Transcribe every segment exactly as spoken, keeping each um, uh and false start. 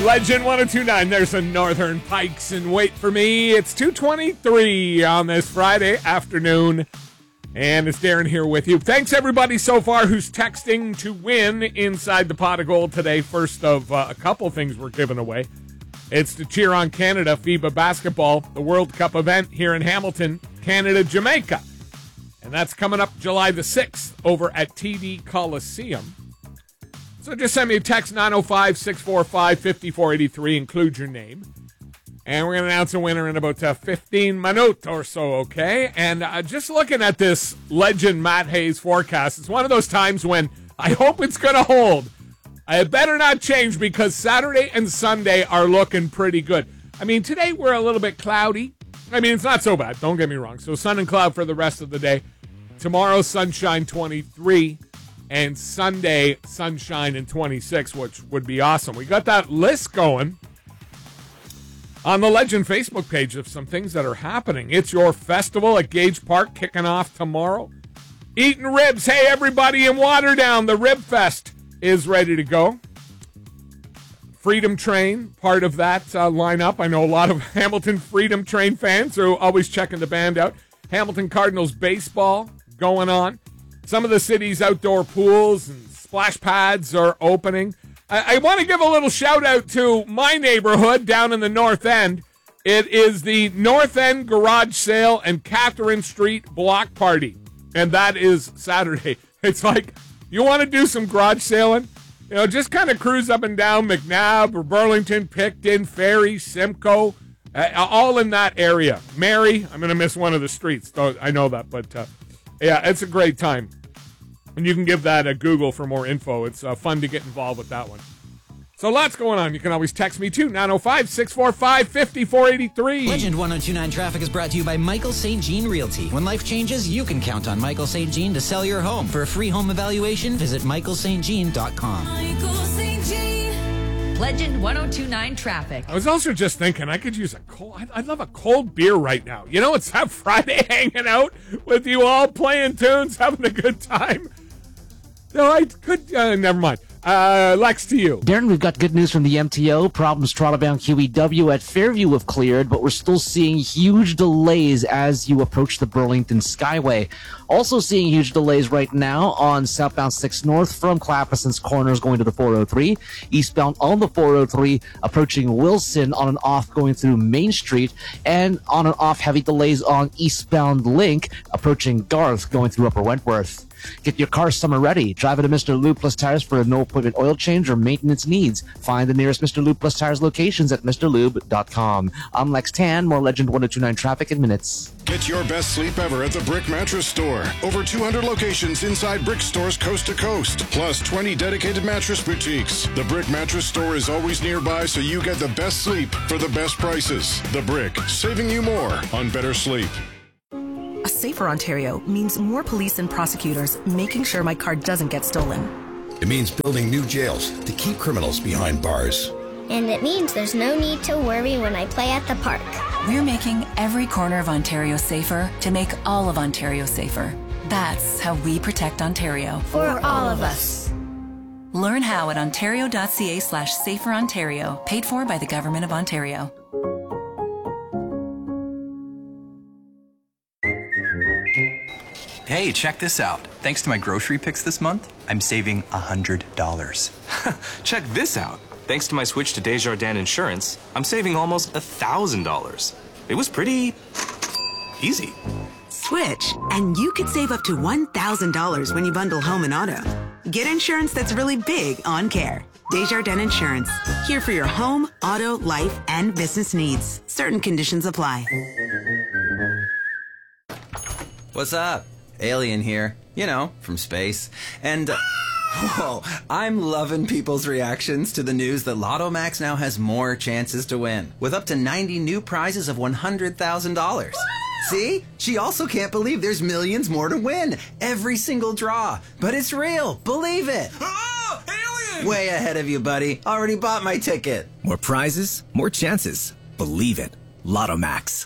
Legend one oh two point nine, there's the Northern Pikes, and wait for me, it's two twenty-three on this Friday afternoon, and it's Darren here with you. Thanks everybody so far who's texting to win Inside the Pot of Gold today. First of uh, a couple things we're giving away. It's to cheer on Canada FIBA basketball, the World Cup event here in Hamilton, Canada, Jamaica. And that's coming up July the sixth over at T D Coliseum. So just send me a text, nine oh five, six four five, five four eight three, include your name. And we're going to announce a winner in about uh, fifteen minutes or so, okay? And uh, just looking at this Legend Matt Hayes forecast, it's one of those times when I hope it's going to hold. It better not change because Saturday and Sunday are looking pretty good. I mean, today we're a little bit cloudy. I mean, it's not so bad, don't get me wrong. So sun and cloud for the rest of the day. Tomorrow, sunshine twenty-three. And Sunday, sunshine and twenty-six, which would be awesome. We got that list going on the Legend Facebook page of some things that are happening. It's your festival at Gage Park kicking off tomorrow. Eating ribs. Hey, everybody in Waterdown, the Rib Fest is ready to go. Freedom Train, part of that uh, lineup. I know a lot of Hamilton Freedom Train fans are always checking the band out. Hamilton Cardinals baseball going on. Some of the city's outdoor pools and splash pads are opening. I, I want to give a little shout out to my neighborhood down in the North End. It is the North End Garage Sale and Catherine Street Block Party. And that is Saturday. It's like, you want to do some garage sailing? You know, just kind of cruise up and down McNabb or Burlington, Picton, Ferry, Simcoe, uh, all in that area. Mary, I'm going to miss one of the streets, though I know that, but uh, yeah, it's a great time. And you can give that a Google for more info. It's uh, fun to get involved with that one. So lots going on. You can always text me too, nine oh five, six four five, five four eight three. Legend one oh two point nine Traffic is brought to you by Michael Saint Jean Realty. When life changes, you can count on Michael Saint Jean to sell your home. For a free home evaluation, visit michael saint jean dot com. Michael Saint Jean. Legend one oh two point nine Traffic. I was also just thinking I could use a cold, I'd, I'd love a cold beer right now. You know, it's that Friday hanging out with you all, playing tunes, having a good time. No, I could, uh, never mind. Uh, Lex, to you. Darren, we've got good news from the M T O. Problems Toronto-bound Q E W at Fairview have cleared, but we're still seeing huge delays as you approach the Burlington Skyway. Also seeing huge delays right now on southbound six North from Clapperson's Corners going to the four oh three. Eastbound on the four oh three approaching Wilson on an off going through Main Street, and on and off heavy delays on eastbound Link approaching Garth going through Upper Wentworth. Get your car summer ready. Drive it to Mister Lube Plus Tires for a no-appointment oil change or maintenance needs. Find the nearest Mister Lube Plus Tires locations at mister lube dot com. I'm Lex Tan. More Legend one oh two point nine Traffic in minutes. Get your best sleep ever at the Brick Mattress Store. Over two hundred locations inside Brick stores coast to coast, plus twenty dedicated mattress boutiques. The Brick Mattress Store is always nearby, so you get the best sleep for the best prices. The Brick, saving you more on better sleep. A safer Ontario means more police and prosecutors making sure my car doesn't get stolen. It means building new jails to keep criminals behind bars. And it means there's no need to worry when I play at the park. We're making every corner of Ontario safer to make all of Ontario safer. That's how we protect Ontario. For all of us. Learn how at ontario.ca slash safer Ontario, paid for by the Government of Ontario. Hey, check this out. Thanks to my grocery picks this month, I'm saving one hundred dollars. Check this out. Thanks to my switch to Desjardins Insurance, I'm saving almost one thousand dollars. It was pretty easy. Switch, and you could save up to one thousand dollars when you bundle home and auto. Get insurance that's really big on care. Desjardins Insurance. Here for your home, auto, life, and business needs. Certain conditions apply. What's up? Alien here, you know, from space. And, uh, whoa, I'm loving people's reactions to the news that Lotto Max now has more chances to win, with up to ninety new prizes of one hundred thousand dollars. See? She also can't believe there's millions more to win, every single draw. But it's real, believe it. Oh, alien! Way ahead of you, buddy. Already bought my ticket. More prizes, more chances. Believe it. Lotto Max.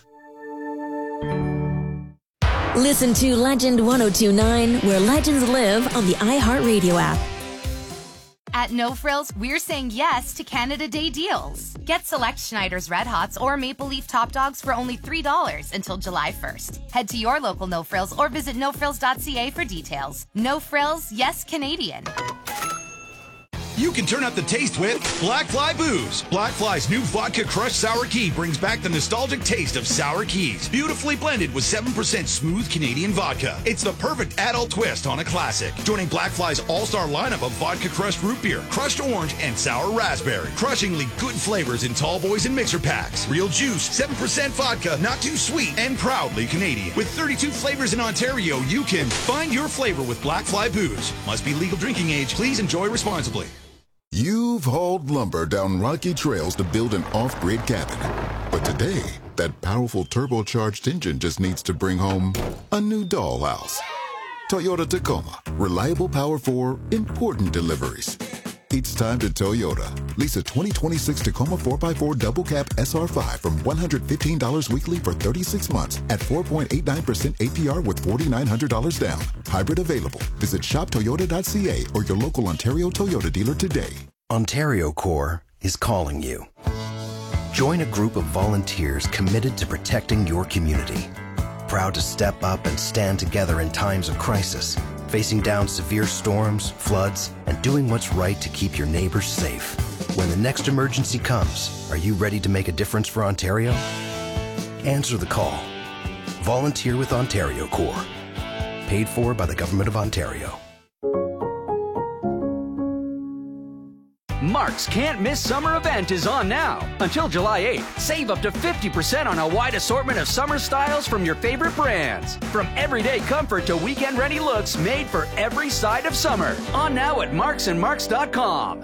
Listen to Legend one oh two point nine, where legends live on the iHeartRadio app. At No Frills, we're saying yes to Canada Day deals. Get select Schneider's Red Hots or Maple Leaf Top Dogs for only three dollars until July first. Head to your local No Frills or visit no frills dot c a for details. No Frills, yes Canadian. You can turn up the taste with Black Fly Booze. Black Fly's new Vodka Crushed Sour Key brings back the nostalgic taste of sour keys, beautifully blended with seven percent smooth Canadian vodka. It's the perfect adult twist on a classic. Joining Black Fly's all-star lineup of vodka crushed root beer, crushed orange, and sour raspberry. Crushingly good flavors in tall boys and mixer packs. Real juice, seven percent vodka, not too sweet, and proudly Canadian. With thirty-two flavors in Ontario, you can find your flavor with Black Fly Booze. Must be legal drinking age. Please enjoy responsibly. You've hauled lumber down rocky trails to build an off-grid cabin. But today, that powerful turbocharged engine just needs to bring home a new dollhouse. Toyota Tacoma. Reliable power for important deliveries. It's time to Toyota. Lease a twenty twenty-six Tacoma four by four Double Cab S R five from one hundred fifteen dollars weekly for thirty-six months at four point eight nine percent A P R with four thousand nine hundred dollars down. Hybrid available. Visit shop toyota dot c a or your local Ontario Toyota dealer today. Ontario Corps is calling you. Join a group of volunteers committed to protecting your community. Proud to step up and stand together in times of crisis, facing down severe storms, floods, and doing what's right to keep your neighbors safe. When the next emergency comes, are you ready to make a difference for Ontario? Answer the call. Volunteer with Ontario Corps. Paid for by the Government of Ontario. Mark's Can't Miss Summer event is on now. Until July eighth, save up to fifty percent on a wide assortment of summer styles from your favorite brands. From everyday comfort to weekend-ready looks made for every side of summer. On now at marks and marks dot com.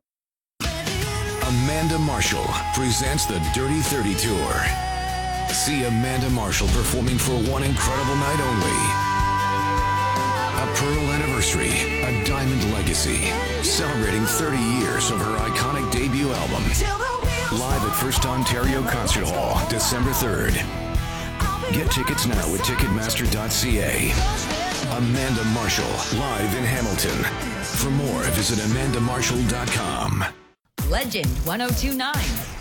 Amanda Marshall presents the Dirty thirty Tour. See Amanda Marshall performing for one incredible night only. A Pearl Anniversary, a Diamond Legacy, celebrating thirty years of her iconic debut album. Live at First Ontario Concert Hall, December third. Get tickets now at ticketmaster dot c a. Amanda Marshall, live in Hamilton. For more, visit amanda marshall dot com. Legend one oh two nine.